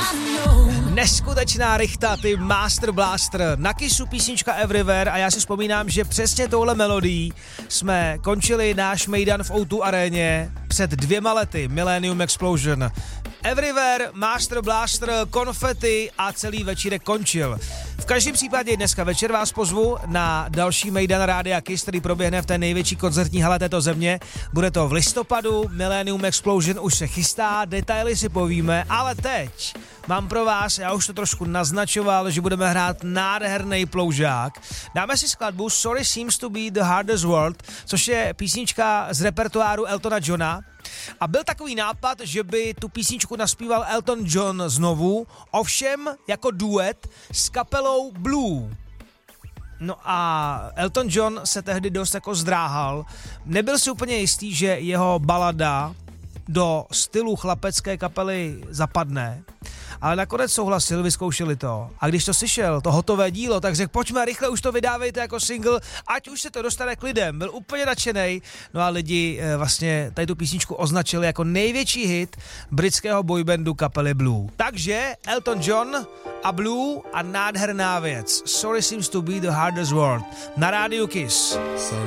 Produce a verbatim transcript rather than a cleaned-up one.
Neskutečná rychta, ty Master Blaster, na Kissu písnička Everywhere a já si vzpomínám, že přesně touhle melodií jsme končili náš mejdan v ó dva aréně před dvěma lety, Millennium Explosion. Everywhere, Master Blaster, konfety a celý večírek končil. V každém případě dneska večer vás pozvu na další mejdan Rádia Kiss, který proběhne v té největší koncertní hale této země. Bude to v listopadu, Millennium Explosion už se chystá, detaily si povíme, ale teď mám pro vás, já už to trošku naznačoval, že budeme hrát nádherný ploužák. Dáme si skladbu Sorry Seems to be the Hardest Word, což je písnička z repertoáru Eltona Johna. A byl takový nápad, že by tu písničku naspíval Elton John znovu, ovšem jako duet s kapelou Blue. No a Elton John se tehdy dost jako zdráhal. Nebyl si úplně jistý, že jeho balada do stylu chlapecké kapely zapadne, ale nakonec souhlasil, vyzkoušeli to. A když to slyšel, to hotové dílo, tak řekl, pojďme rychle, už to vydávejte jako single, ať už se to dostane k lidem. Byl úplně nadšenej. No a lidi e, vlastně tady tu písničku označili jako největší hit britského boybandu kapely Blue. Takže Elton John a Blue a nádherná věc. Sorry Seems to be the Hardest Word. Na rádiu Kiss. Sorry